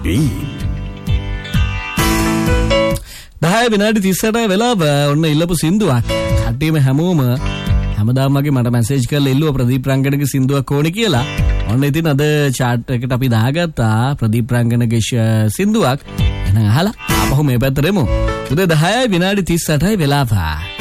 beat. 10 විනාඩි 38යි වෙලාව. ඔන්න ඉල්ලපු සින්දුවක්. කට්ටියම හැමෝම හැමදාම වගේ මට මැසේජ් කරලා ඉල්ලුවා ප්‍රදීප් රංගනගේ සින්දුවක් ඕනේ කියලා. ඔන්න ඉතින් අද chart එකට අපි දාගත්තා ප්‍රදීප් රංගනගේ සින්දුවක්. එහෙනම් අහලා ආපහු මේ පැත්තට එමු. උදේ 10යි විනාඩි 38යි වෙලාව.